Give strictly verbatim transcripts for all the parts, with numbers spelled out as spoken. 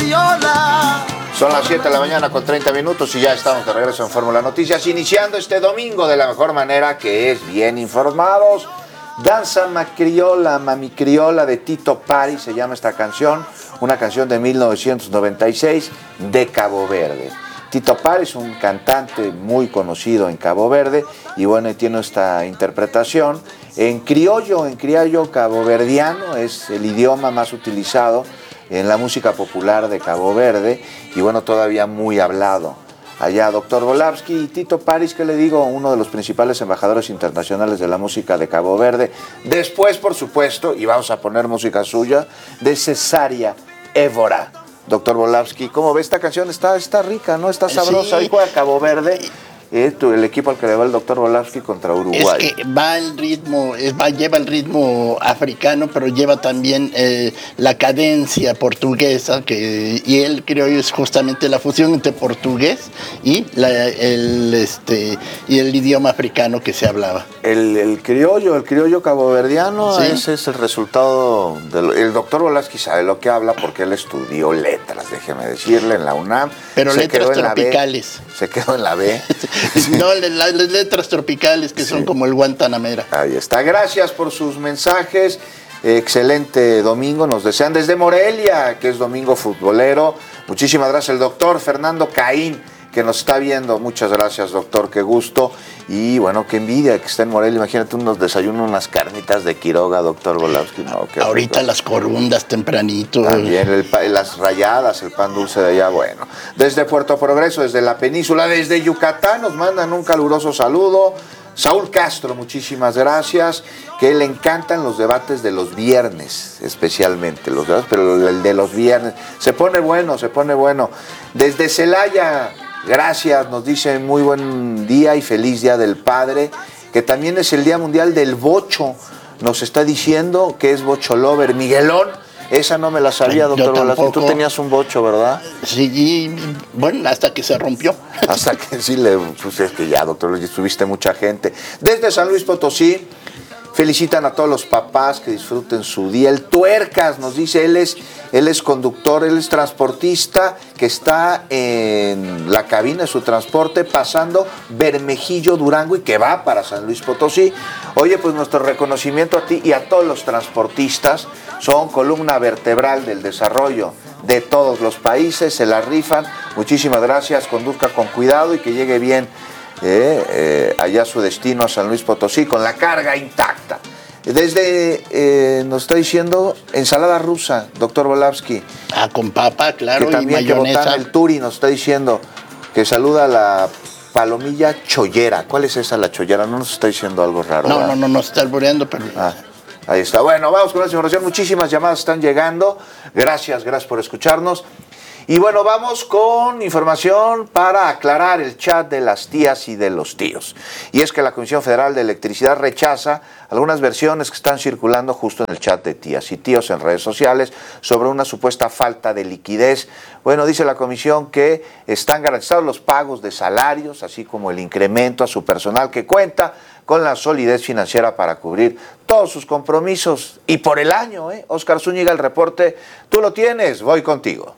criolla. Son las siete de la mañana con treinta minutos y ya estamos de regreso en Fórmula Noticias, iniciando este domingo de la mejor manera, que es bien informados. Danza Macriola, Mami Criolla de Tito Pari, se llama esta canción, una canción de mil novecientos noventa y seis de Cabo Verde. Tito Pari es un cantante muy conocido en Cabo Verde y bueno, tiene esta interpretación en criollo, en criollo caboverdiano, es el idioma más utilizado en la música popular de Cabo Verde y bueno, todavía muy hablado. Allá, doctor Volavsky y Tito Paris, que le digo, uno de los principales embajadores internacionales de la música de Cabo Verde. Después, por supuesto, y vamos a poner música suya, de Cesárea Évora. Doctor Volavsky, ¿cómo ve esta canción? Está, está rica, ¿no? Está sabrosa. Sí. Ahí juega Cabo Verde. Eh, el equipo al que le va el doctor Volavsky contra Uruguay. Es que va el ritmo, es, va, lleva el ritmo africano, pero lleva también eh, la cadencia portuguesa, que, y él creo yo es justamente la fusión entre portugués y, la, el, este, y el idioma africano que se hablaba. El, el criollo, el criollo caboverdiano, ¿sí? Ese es el resultado. Del, el doctor Volavsky sabe lo que habla porque él estudió letras, déjeme decirle, en la UNAM. Pero se letras quedó tropicales. En la B, se quedó en la B. Sí. No, las letras tropicales que sí. Son como el Guantanamera. Ahí está. Gracias por sus mensajes. Excelente domingo. Nos desean desde Morelia, que es domingo futbolero. Muchísimas gracias. El doctor Fernando Caín, que nos está viendo. Muchas gracias, doctor. Qué gusto. Y bueno, qué envidia que esté en Morelia. Imagínate unos desayunos, unas carnitas de Quiroga, doctor Volavsky. No, ahorita rico. Las corundas tempranito. También el, las rayadas, el pan dulce de allá. Bueno, desde Puerto Progreso, desde la península, desde Yucatán, nos mandan un caluroso saludo. Saúl Castro, muchísimas gracias. Que le encantan los debates de los viernes, especialmente los debates, pero el de los viernes se pone bueno, se pone bueno. Desde Celaya, gracias, nos dicen muy buen día y feliz Día del Padre, que también es el Día Mundial del Bocho. Nos está diciendo que es Bocho Lover. Miguelón, esa no me la sabía, doctor Volavsky. Tú tenías un bocho, ¿verdad? Sí, y, bueno, hasta que se rompió. Hasta que sí, le, pues es que ya, doctor, estuviste mucha gente. Desde San Luis Potosí, felicitan a todos los papás que disfruten su día. El Tuercas nos dice, él es, él es conductor, él es transportista que está en la cabina de su transporte pasando Bermejillo, Durango y que va para San Luis Potosí. Oye, pues nuestro reconocimiento a ti y a todos los transportistas. Son columna vertebral del desarrollo de todos los países, se la rifan. Muchísimas gracias, conduzca con cuidado y que llegue bien Eh, eh, allá a su destino, a San Luis Potosí, con la carga intacta. Desde, eh, nos está diciendo, ensalada rusa, doctor Volavsky. Ah, con papa, claro, que también y mayonesa. Que Botán, el Turi nos está diciendo que saluda a la palomilla chollera. ¿Cuál es esa, la chollera? No nos está diciendo algo raro. No, ¿verdad? no, no, no está alboreando, pero... Ah, ahí está. Bueno, vamos con la información. Muchísimas llamadas están llegando. Gracias, gracias por escucharnos. Y bueno, vamos con información para aclarar el chat de las tías y de los tíos. Y es que la Comisión Federal de Electricidad rechaza algunas versiones que están circulando justo en el chat de tías y tíos en redes sociales sobre una supuesta falta de liquidez. Bueno, dice la comisión que están garantizados los pagos de salarios, así como el incremento a su personal que cuenta con la solidez financiera para cubrir todos sus compromisos. Y por el año, ¿eh? Oscar Zúñiga, el reporte, tú lo tienes, voy contigo.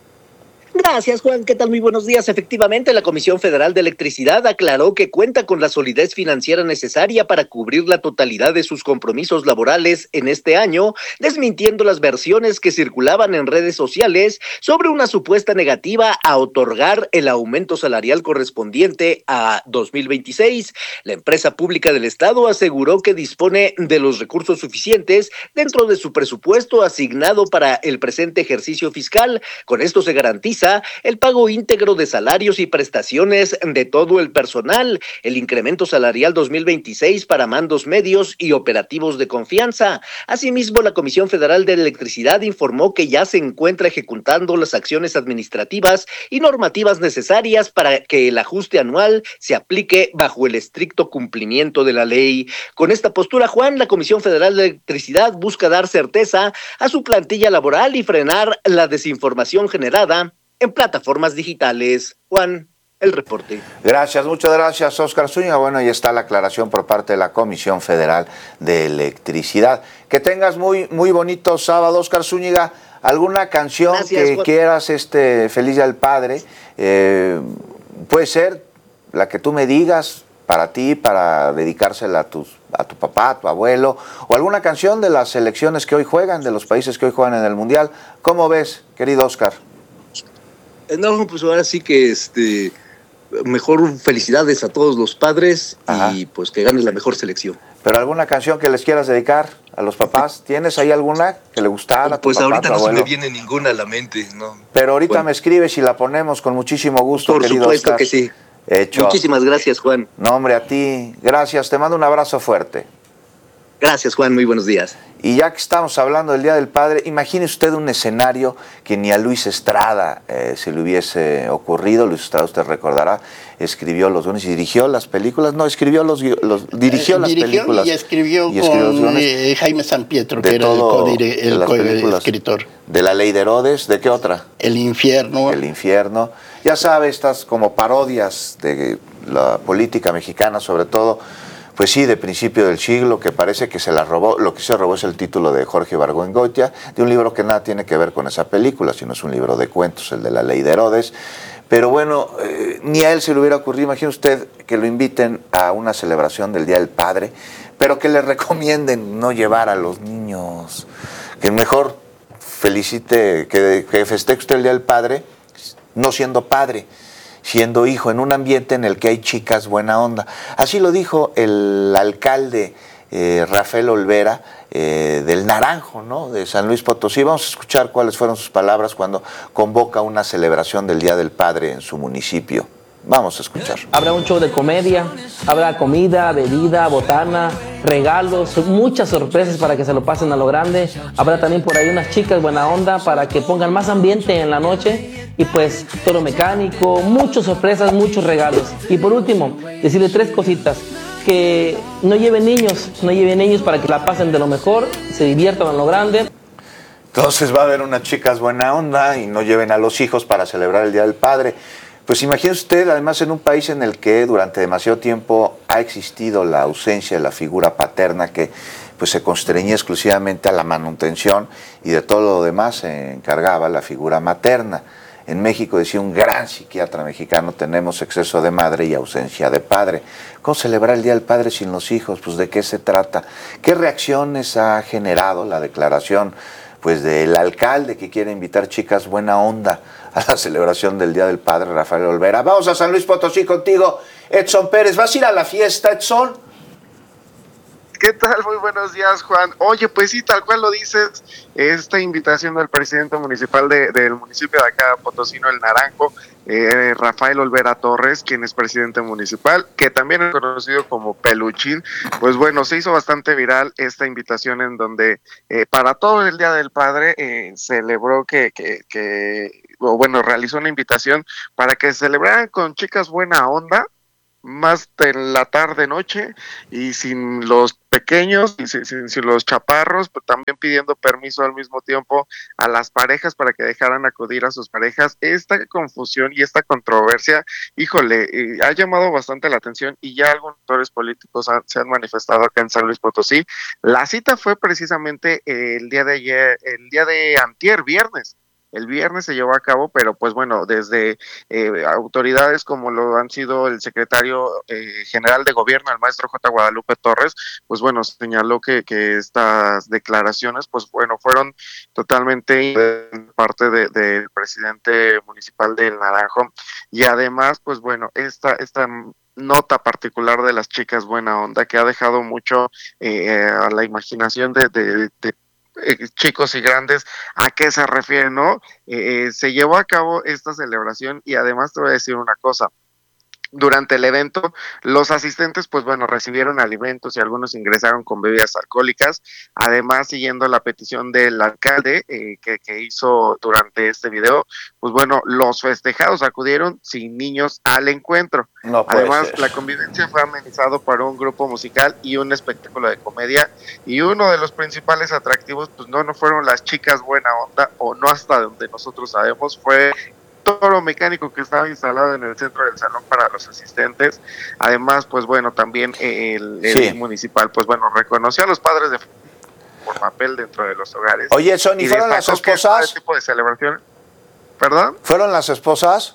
Gracias, Juan. ¿Qué tal? Muy buenos días. Efectivamente, la Comisión Federal de Electricidad aclaró que cuenta con la solidez financiera necesaria para cubrir la totalidad de sus compromisos laborales en este año, desmintiendo las versiones que circulaban en redes sociales sobre una supuesta negativa a otorgar el aumento salarial correspondiente a dos mil veintiséis. La empresa pública del Estado aseguró que dispone de los recursos suficientes dentro de su presupuesto asignado para el presente ejercicio fiscal. Con esto se garantiza el pago íntegro de salarios y prestaciones de todo el personal, el incremento salarial dos mil veintiséis para mandos medios y operativos de confianza. Asimismo, la Comisión Federal de Electricidad informó que ya se encuentra ejecutando las acciones administrativas y normativas necesarias para que el ajuste anual se aplique bajo el estricto cumplimiento de la ley. Con esta postura, Juan, la Comisión Federal de Electricidad busca dar certeza a su plantilla laboral y frenar la desinformación generada en plataformas digitales. Juan. el reporte. Gracias, muchas gracias, Óscar Zúñiga. Bueno, ahí está la aclaración por parte de la Comisión Federal de Electricidad. Que tengas muy, muy bonito sábado, Óscar Zúñiga. ¿Alguna canción Gracias, que Juan. quieras, este, Feliz Día del Padre? Eh, puede ser la que tú me digas, para ti, para dedicársela a, tus, a tu papá, a tu abuelo, o alguna canción de las selecciones que hoy juegan, de los países que hoy juegan en el Mundial. ¿Cómo ves, querido Óscar? No, pues ahora sí que este... mejor felicidades a todos los padres. Ajá. Y pues que gane la mejor selección. ¿Pero alguna canción que les quieras dedicar a los papás? ¿Tienes ahí alguna que le gustara a tu Pues papá, ahorita tu no abuelo? se me viene ninguna a la mente, ¿no? Pero ahorita bueno. me escribes y la ponemos con muchísimo gusto, Por querido supuesto Óscar. que sí. Hecho. Muchísimas gracias, Juan. No, hombre, a ti. Gracias, te mando un abrazo fuerte. Gracias, Juan, muy buenos días. Y ya que estamos hablando del Día del Padre, imagine usted un escenario que ni a Luis Estrada eh, se le hubiese ocurrido. Luis Estrada, usted recordará, escribió los guiones y dirigió las películas. No, escribió los, los dirigió eh, las dirigió películas. Y escribió, y escribió con eh, Jaime San Pietro, que era todo, el, el co-escritor. De La Ley de Herodes, ¿de qué otra? El Infierno. El Infierno. Ya sabe, estas como parodias de la política mexicana, sobre todo, pues sí, de principio del siglo, que parece que se la robó. Lo que se robó es el título de Jorge Ibargüengoitia, de un libro que nada tiene que ver con esa película, sino es un libro de cuentos, el de La Ley de Herodes. Pero bueno, eh, ni a él se le hubiera ocurrido. Imagine usted que lo inviten a una celebración del Día del Padre, pero que le recomienden no llevar a los niños, que mejor felicite, que, que festeje usted el Día del Padre, no siendo padre, siendo hijo, en un ambiente en el que hay chicas buena onda. Así lo dijo el alcalde eh, Rafael Olvera eh, del Naranjo, ¿no?, de San Luis Potosí. Vamos a escuchar cuáles fueron sus palabras cuando convoca una celebración del Día del Padre en su municipio. Vamos a escuchar. Habrá un show de comedia, habrá comida, bebida, botana, regalos, muchas sorpresas para que se lo pasen a lo grande. Habrá también por ahí unas chicas buena onda para que pongan más ambiente en la noche. Y pues toro mecánico, muchas sorpresas, muchos regalos. Y por último, decirle tres cositas. Que no lleven niños, no lleven niños para que la pasen de lo mejor, se diviertan a lo grande. Entonces va a haber unas chicas buena onda y no lleven a los hijos para celebrar el Día del Padre. Pues imagine usted, además, en un país en el que durante demasiado tiempo ha existido la ausencia de la figura paterna, que pues se constreñía exclusivamente a la manutención y de todo lo demás se encargaba la figura materna. En México, decía un gran psiquiatra mexicano, tenemos exceso de madre y ausencia de padre. ¿Cómo celebrar el Día del Padre sin los hijos? Pues ¿de qué se trata? ¿Qué reacciones ha generado la declaración pues del alcalde que quiere invitar chicas buena onda a la celebración del Día del Padre, Rafael Olvera? Vamos a San Luis Potosí contigo, Edson Pérez. ¿Vas a ir a la fiesta, Edson? ¿Qué tal? Muy buenos días, Juan. Oye, pues sí, tal cual lo dices, esta invitación del presidente municipal de, del municipio de acá, Potosino, El Naranjo, eh, Rafael Olvera Torres, quien es presidente municipal, que también es conocido como Peluchín. Pues bueno, se hizo bastante viral esta invitación en donde eh, para todo el Día del Padre eh, celebró que, que, que, o bueno, realizó una invitación para que celebraran con chicas buena onda, más de la tarde noche y sin los pequeños y sin, sin, sin los chaparros, pero también pidiendo permiso al mismo tiempo a las parejas para que dejaran acudir a sus parejas. Esta confusión y esta controversia, híjole, eh, ha llamado bastante la atención y ya algunos actores políticos han, se han manifestado acá en San Luis Potosí. La cita fue precisamente el día de ayer, el día de antier, viernes. El viernes se llevó a cabo, pero pues bueno, desde eh, autoridades como lo han sido el secretario eh, general de gobierno, el maestro J. Guadalupe Torres, pues bueno, señaló que, que estas declaraciones, pues bueno, fueron totalmente parte del de, de presidente municipal del Naranjo, y además, pues bueno, esta, esta nota particular de las chicas buena onda, que ha dejado mucho eh, a la imaginación de, de, de Eh, chicos y grandes, ¿a qué se refiere, no? Eh, se llevó a cabo esta celebración y además te voy a decir una cosa. Durante el evento, los asistentes, pues bueno, recibieron alimentos y algunos ingresaron con bebidas alcohólicas. Además, siguiendo la petición del alcalde eh, que, que hizo durante este video, pues bueno, los festejados acudieron sin niños al encuentro. No puede Además, ser. La convivencia fue amenizado por un grupo musical y un espectáculo de comedia. Y uno de los principales atractivos, pues no, no fueron las chicas buena onda, o no hasta donde nosotros sabemos, fue toro mecánico que estaba instalado en el centro del salón para los asistentes. Además, pues bueno, también el, el sí. municipal, pues bueno, reconoció a los padres de por papel dentro de los hogares. Oye, Son, ¿y fueron las esposas? Este tipo de celebración. ¿Perdón? ¿Fueron las esposas?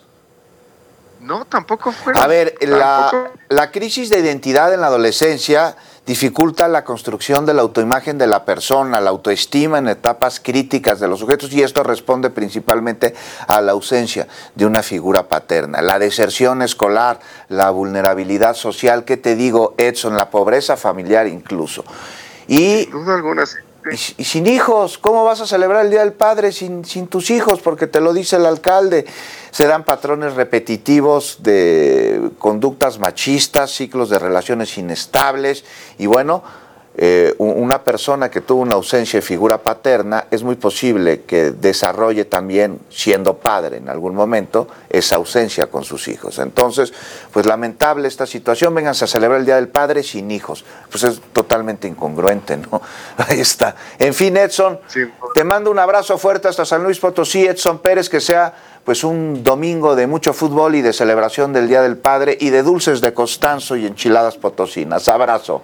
No, tampoco fueron. A ver, la, tampoco. la crisis de identidad en la adolescencia dificulta la construcción de la autoimagen de la persona, la autoestima en etapas críticas de los sujetos, y esto responde principalmente a la ausencia de una figura paterna. La deserción escolar, la vulnerabilidad social, ¿qué te digo, Edson? La pobreza familiar incluso. Y, sin duda alguna, sí. y, y sin hijos, ¿cómo vas a celebrar el Día del Padre sin, sin tus hijos? Porque te lo dice el alcalde. Se dan patrones repetitivos de conductas machistas, ciclos de relaciones inestables, y bueno, eh, una persona que tuvo una ausencia de figura paterna, es muy posible que desarrolle también, siendo padre en algún momento, esa ausencia con sus hijos. Entonces, pues lamentable esta situación, vénganse a celebrar el Día del Padre sin hijos. Pues es totalmente incongruente, ¿no? Ahí está. En fin, Edson, sí. Te mando un abrazo fuerte hasta San Luis Potosí, Edson Pérez, que sea pues un domingo de mucho fútbol y de celebración del Día del Padre y de dulces de Constanzo y enchiladas potosinas. Abrazo.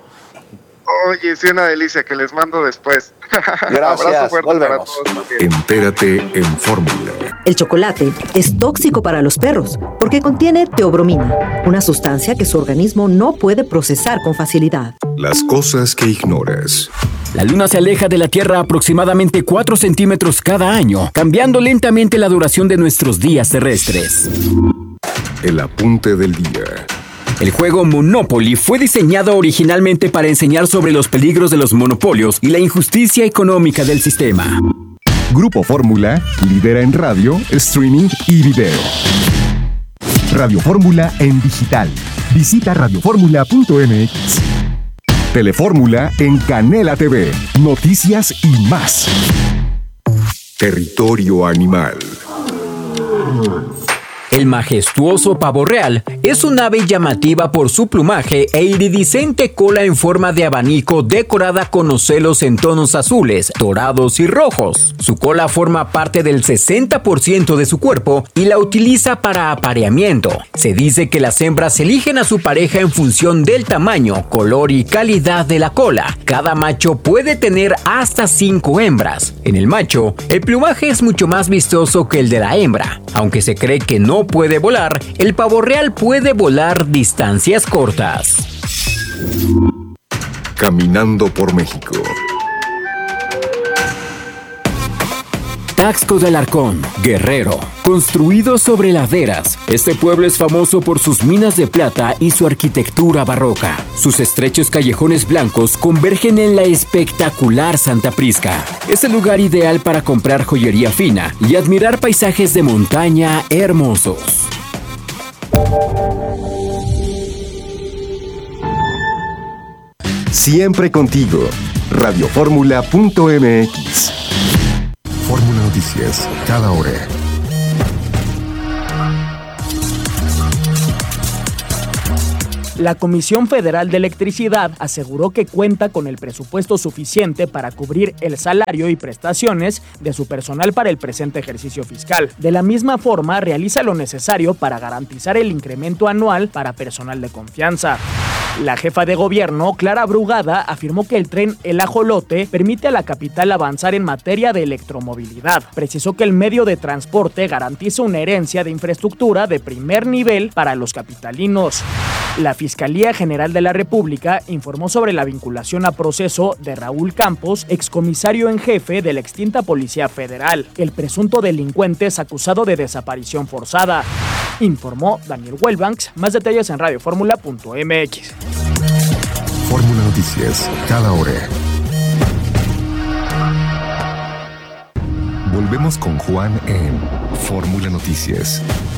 Oye, sí, una delicia, que les mando después. Gracias, volvemos. Entérate en Fórmula. El chocolate es tóxico para los perros porque contiene teobromina, una sustancia que su organismo no puede procesar con facilidad. Las cosas que ignoras. La Luna se aleja de la Tierra aproximadamente cuatro centímetros cada año, cambiando lentamente la duración de nuestros días terrestres. El apunte del día. El juego Monopoly fue diseñado originalmente para enseñar sobre los peligros de los monopolios y la injusticia económica del sistema. Grupo Fórmula lidera en radio, streaming y video. Radio Fórmula en digital. Visita radio fórmula punto m x. Telefórmula en Canela T V. Noticias y más. Territorio animal. El majestuoso pavo real es un ave llamativa por su plumaje e iridiscente cola en forma de abanico decorada con ocelos en tonos azules, dorados y rojos. Su cola forma parte del sesenta por ciento de su cuerpo y la utiliza para apareamiento. Se dice que las hembras eligen a su pareja en función del tamaño, color y calidad de la cola. Cada macho puede tener hasta cinco hembras. En el macho, el plumaje es mucho más vistoso que el de la hembra. Aunque se cree que no puede volar, el pavo real puede volar distancias cortas. Caminando por México. Taxco de Alarcón, Guerrero. Construido sobre laderas, este pueblo es famoso por sus minas de plata y su arquitectura barroca. Sus estrechos callejones blancos convergen en la espectacular Santa Prisca. Es el lugar ideal para comprar joyería fina y admirar paisajes de montaña hermosos. Siempre contigo. radio fórmula punto m x. Fórmula Noticias, cada hora. La Comisión Federal de Electricidad aseguró que cuenta con el presupuesto suficiente para cubrir el salario y prestaciones de su personal para el presente ejercicio fiscal. De la misma forma, realiza lo necesario para garantizar el incremento anual para personal de confianza. La jefa de gobierno, Clara Brugada, afirmó que el tren El Ajolote permite a la capital avanzar en materia de electromovilidad. Precisó que el medio de transporte garantiza una herencia de infraestructura de primer nivel para los capitalinos. La Fiscalía General de la República informó sobre la vinculación a proceso de Raúl Campos, excomisario en jefe de la extinta Policía Federal. El presunto delincuente es acusado de desaparición forzada. Informó Daniel Welbanks. Más detalles en radio fórmula punto m x. Fórmula Noticias, cada hora. Volvemos con Juan en Fórmula Noticias.